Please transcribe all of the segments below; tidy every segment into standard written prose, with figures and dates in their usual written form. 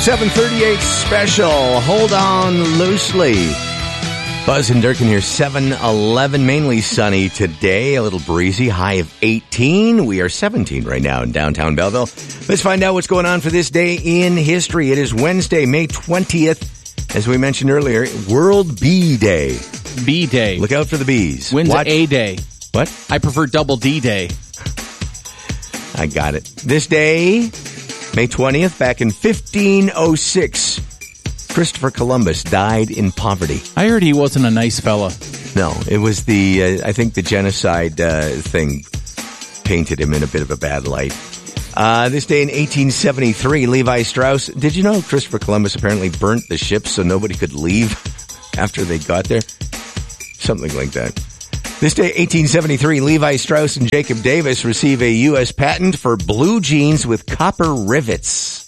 7:38 special. Hold on loosely. Buzz and Durkin here. 7:11. Mainly sunny today. A little breezy. High of 18. We are 17 right now in downtown Belleville. Let's find out what's going on for this day in history. It is Wednesday, May 20th. As we mentioned earlier, World Bee Day. Bee Day. Look out for the bees. When's A Day? What? I prefer Double D Day. I got it. This day, May 20th, back in 1506, Christopher Columbus died in poverty. I heard he wasn't a nice fella. No, it was the, I think the genocide thing painted him in a bit of a bad light. This day in 1873, Levi Strauss. Did you know Christopher Columbus apparently burnt the ship so nobody could leave after they got there? Something like that. This day, 1873, Levi Strauss and Jacob Davis receive a U.S. patent for blue jeans with copper rivets.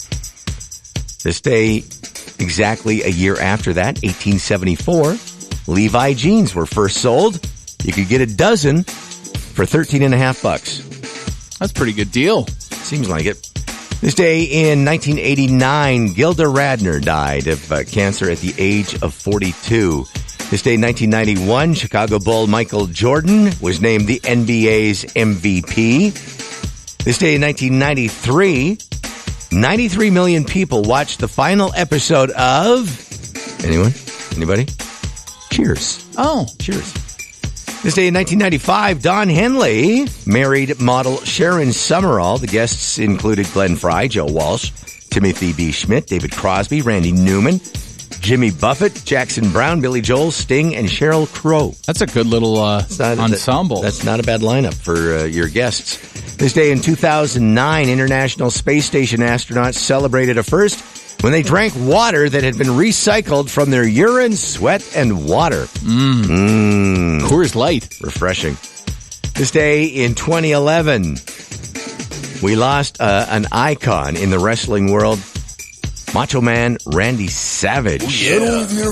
This day, exactly a year after that, 1874, Levi jeans were first sold. You could get a dozen for $13.50. That's a pretty good deal. Seems like it. This day in 1989, Gilda Radner died of cancer at the age of 42. This day in 1991, Chicago Bull Michael Jordan was named the NBA's MVP. This day in 1993, 93 million people watched the final episode of... Anyone? Anybody? Cheers. Oh. Cheers. This day in 1995, Don Henley married model Sharon Summerall. The guests included Glenn Fry, Joe Walsh, Timothy B. Schmidt, David Crosby, Randy Newman, Jimmy Buffett, Jackson Brown, Billy Joel, Sting, and Sheryl Crow. That's a good little ensemble. That's not a bad lineup for your guests. This day in 2009, International Space Station astronauts celebrated a first when they drank water that had been recycled from their urine, sweat, and water. Coors Light. Refreshing. This day in 2011, we lost an icon in the wrestling world. Macho Man Randy Savage. Settle with your